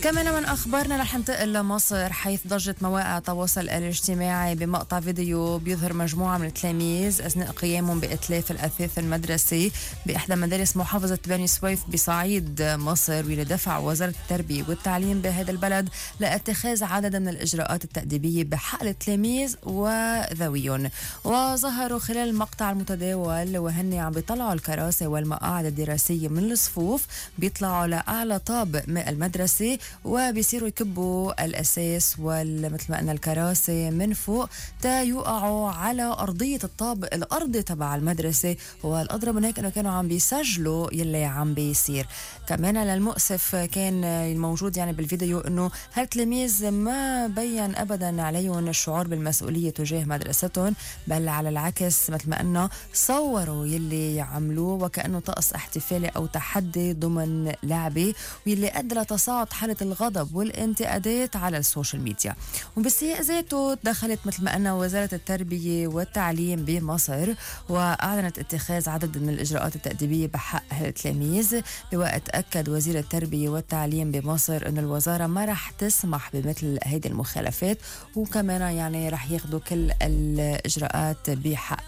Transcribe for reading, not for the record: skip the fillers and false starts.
كمان من أخبارنا رح ننتقل لمصر، حيث ضجت مواقع التواصل الاجتماعي بمقطع فيديو بيظهر مجموعة من التلاميذ أثناء قيامهم بإتلاف الأثاث المدرسي بإحدى مدارس محافظة بني سويف بصعيد مصر، واللي دفع وزارة التربية والتعليم بهذا البلد لاتخاذ عدد من الإجراءات التأديبية بحق التلاميذ وذويهم. وظهروا خلال المقطع المتداول وهن عم بيطلعوا الكراسي والمقاعد الدراسية من الصفوف، بيطلعوا لأعلى طابق من المدرسة وبيصيروا يكبوا الأساس مثل ما قلنا الكراسي من فوق تا يوقعوا على أرضية الطابق الأرضي تبع المدرسة. والأضرب من هيك أنه كانوا عم بيسجلوا يلي عم بيصير. كمان للمؤسف كان الموجود يعني بالفيديو أنه هالتلاميذ ما بين أبدا عليهم الشعور بالمسؤولية تجاه مدرستهم، بل على العكس مثل ما قلنا صوروا يلي عملوه وكأنه طقس احتفالي أو تحدي ضمن لعبة، واللي أدى لتصاعد حالة الغضب والانتقادات على السوشيال ميديا. وبالسياق ذاته دخلت مثل ما قلنا وزارة التربية والتعليم بمصر وأعلنت اتخاذ عدد من الإجراءات التأديبية بحق التلاميذ، بوقت أكد وزير التربية والتعليم بمصر أن الوزارة ما رح تسمح بمثل هذه المخالفات، وكمان يعني رح ياخدوا كل الإجراءات بحق